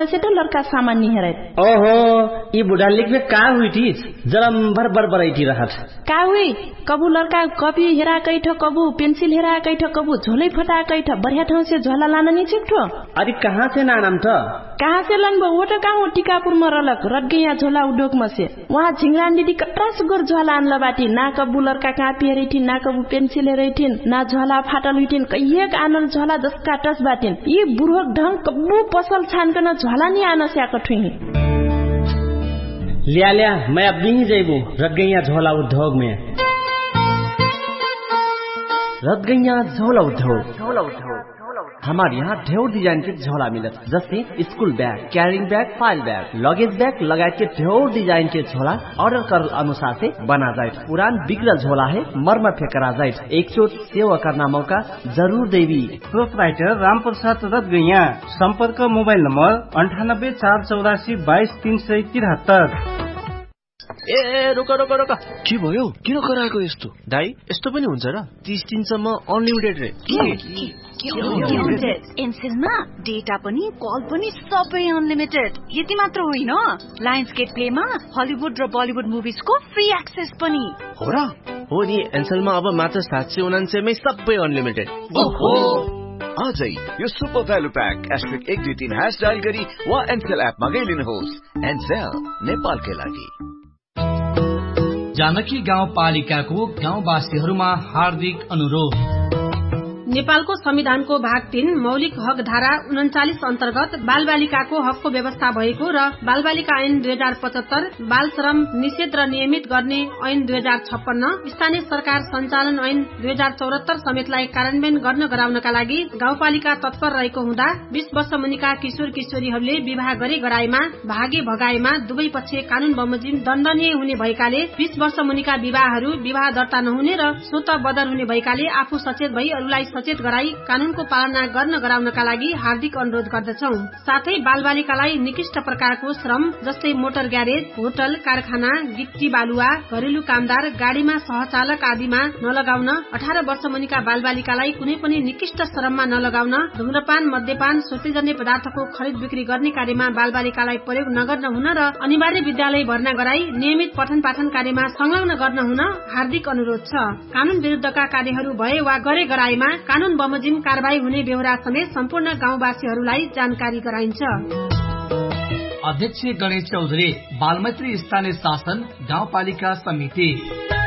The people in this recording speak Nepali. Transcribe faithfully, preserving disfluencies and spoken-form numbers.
सेटा लड़का सामान्य हेरे ओहो ये बुढ़ा लिख में का हुई थी जलम भर भर बराइटी रहत का हुई कबू लड़का कॉपी हेरा कैठ कबू पेंसिल हेरा कैठ कबू झोले फटा कैठ बढ़िया ठाउँ से झोला लाना नहीं चिठो अरे कहाँ से नाम था कहाँ से लन वो तो कहाँ टीकापुर में रलक रट गया झोला उद्योग में से वहाँ झिंगरान दीदी कट्रास गोर झोला आनला बाटी ना कबू लड़का कापी हेरी थी ना कबू पेंसिल हेरी थी ना झोला फाटल हुई थी कहीं आनल झोला दस काटस बाटी ये बुढ़क ढंग कबू पसल छान कर झोला नहीं आना से आकठुई लिया लिया मैं अब नहीं जाइबू रट गई झोला उद्योग में रट गई झोला उद्योग झोला उद्योग हमारे यहाँ ढेर डिजाइन के झोला मिलत जैसे school bag carrying bag file bag luggage bag लगाए के ढेर डिजाइन के झोला ऑर्डर कर अनुसार से बना जाए पुरान बिगड़ल झोला है मरम्मत करा जाए एक चोट सेवा करना मौका जरूर देवी प्रोपराइटर राम प्रसाद रत गैया संपर्क मोबाइल नंबर अंठानब्बे चार चौरासी बाईस तीन सय तिहत्तर। ए रोक रोक रोक के भयो किन कराएको यस्तो दाइ यस्तो पनि हुन्छ र तीस दिनसम्म अनलिमिटेड रे एनसेलमा डेटा पनि कल पनि सबै अनलिमिटेड यति मात्र होइन लायन्स गेट प्लेमा हलिउड र बलिउड मुभिजको फ्री एक्सेस पनि हो र हो नि एनसेलमा अब मात्र सात सय उनान्सय मै सबै अनलिमिटेड ओहो आजै यो सुपर भ्यालु प्याक एस्ट्रिक एक दुई तीन ह्यास डायल गरी वा एनसेल एप मा गइलिनुहोस् एनसेल नेपालकै लागि। जानकी गाउँपालिकाको गाउँवासीहरूमा हार्दिक अनुरोध। नेपालको संविधानको भाग तीन मौलिक हक धारा उन्चालिस अन्तर्गत बाल बालिकाको हकको व्यवस्था भएको र बाल बालिका ऐन दुई हजार पचहत्तर बाल श्रम निषेध र नियमित गर्ने ऐन दुई हजार छप्पन्न स्थानीय सरकार संचालन ऐन दुई हजार चौरात्तर समेतलाई कार्यान्वयन गर्न गराउनका लागि गाउँपालिका तत्पर रहेको हुँदा बीस वर्ष मुनिका किशोर किशोरीहरूले विवाह गरे गराएमा भागे भगाएमा दुवै पक्ष कानून बमोजिम दण्डनीय हुने भएकाले बीस वर्ष मुनिका विवाहहरू विवाह दर्ता नहुने र स्वतः बदर हुने भएकाले आफू सचेत भई अरूलाई सचेत गराई कानूनको पालना गर्न गराउनका लागि हार्दिक अनुरोध गर्दछौं। साथै बालबालिकालाई निकृष्ट प्रकारको श्रम जस्तै मोटर ग्यारेज होटल कारखाना गिट्टी बालुवा घरेलु कामदार गाडीमा सहचालक आदिमा नलगाउन अठार वर्ष मुनिका बालबालिकालाई कुनै पनि निकृष्ट श्रममा नलगाउन धुम्रपान मद्यपान सोतेजन्य पदार्थको खरिद बिक्री गर्ने कार्यमा बालबालिकालाई प्रयोग नगर्न हुन र अनिवार्य विद्यालय भर्ना गराई नियमित पठन पाठन कार्यमा संलग्न गर्न हुन हार्दिक अनुरोध छ। कानून विरुद्धका कार्यहरू भए वा गरे गराएमा कानून बमोजिम कारबाही हुने बेहोरा समेत सम्पूर्ण गाउँवासीहरूलाई जानकारी गराइन्छ। अध्यक्ष गणेश चौधरी बालमैत्री स्थानीय शासन गाउँपालिका समिति।